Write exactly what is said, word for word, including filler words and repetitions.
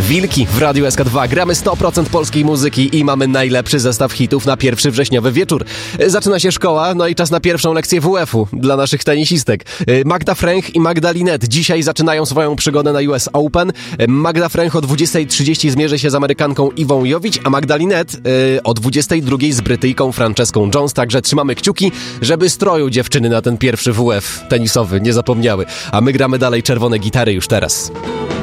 Wilki w Radiu S K dwa. Gramy sto procent polskiej muzyki i mamy najlepszy zestaw hitów na pierwszy wrześniowy wieczór. Zaczyna się szkoła, no i czas na pierwszą lekcję W F-u dla naszych tenisistek. Magda Fręch i Magda Linette dzisiaj zaczynają swoją przygodę na U S Open. Magda Fręch o dwudziestej trzydzieści zmierzy się z Amerykanką Iwą Jowić, a Magda Linette yy, o dwudziestej drugiej z Brytyjką Franceską Jones. Także trzymamy kciuki, żeby stroju dziewczyny na ten pierwszy W F tenisowy nie zapomniały. A my gramy dalej czerwone gitary już teraz.